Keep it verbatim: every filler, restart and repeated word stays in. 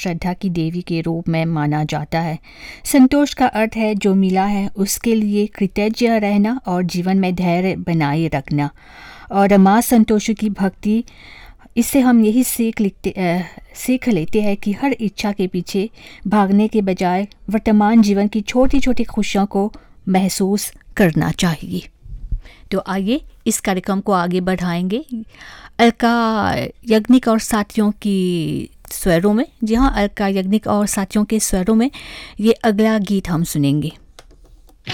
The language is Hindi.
श्रद्धा की देवी के रूप में माना जाता है। संतोष का अर्थ है जो मिला है उसके लिए कृतज्ञ रहना और जीवन में धैर्य बनाए रखना। और माँ संतोषी की भक्ति, इससे हम यही सीख लिखते सीख लेते हैं कि हर इच्छा के पीछे भागने के बजाय वर्तमान जीवन की छोटी छोटी खुशियों को महसूस करना चाहिए। तो आइए इस कार्यक्रम को आगे बढ़ाएंगे अलका याग्निक और साथियों की स्वरों में। जी हाँ, अलका याग्निक और साथियों के स्वरों में ये अगला गीत हम सुनेंगे।